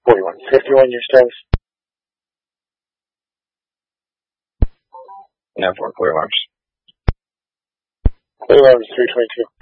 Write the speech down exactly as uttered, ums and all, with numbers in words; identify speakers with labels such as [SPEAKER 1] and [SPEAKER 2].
[SPEAKER 1] forty-one. fifty-one, your status?
[SPEAKER 2] Now for clear arms.
[SPEAKER 1] Clear arms, three twenty-two.